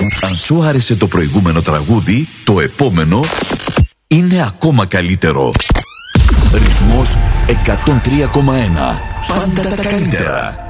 Αν σου άρεσε το προηγούμενο τραγούδι, το επόμενο είναι ακόμα καλύτερο. Ρυθμός 103,1. Πάντα τα καλύτερα.